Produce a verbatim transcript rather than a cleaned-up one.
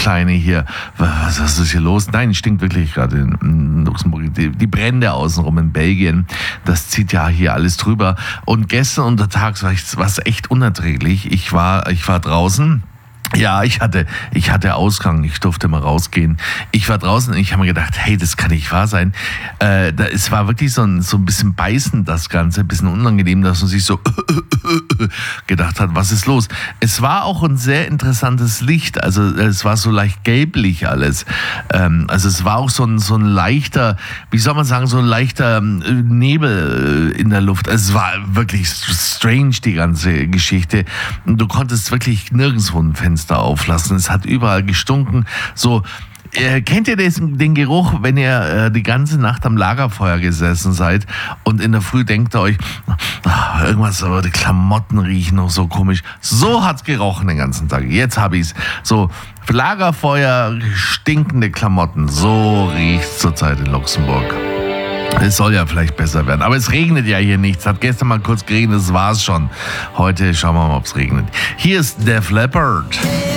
Kleine hier, was, was ist hier los? Nein, stinkt wirklich gerade in Luxemburg. Die, die Brände außenrum in Belgien, das zieht ja hier alles drüber. Und gestern untertags war es echt unerträglich. Ich war, ich war draußen. Ja, ich hatte, ich hatte Ausgang, ich durfte mal rausgehen. Ich war draußen und ich habe mir gedacht, hey, das kann nicht wahr sein. Äh, da, es war wirklich so ein, so ein bisschen beißend, das Ganze, ein bisschen unangenehm, dass man sich so gedacht hat, was ist los? Es war auch ein sehr interessantes Licht, also es war so leicht gelblich alles. Ähm, also es war auch so ein, so ein leichter, wie soll man sagen, so ein leichter Nebel in der Luft. Es war wirklich strange, die ganze Geschichte. Und du konntest wirklich nirgendwo ein Fenster auflassen. Es hat überall gestunken. So, äh, kennt ihr das, den Geruch, wenn ihr äh, die ganze Nacht am Lagerfeuer gesessen seid und in der Früh denkt ihr euch, ach, irgendwas, aber die Klamotten riechen noch so komisch. So hat's gerochen den ganzen Tag. Jetzt hab ich's. So, Lagerfeuer, stinkende Klamotten. So riecht's zurzeit in Luxemburg. Es soll ja vielleicht besser werden. Aber es regnet ja hier nichts. Hat gestern mal kurz geregnet, das war's schon. Heute schauen wir mal, ob es regnet. Hier ist Def Leppard.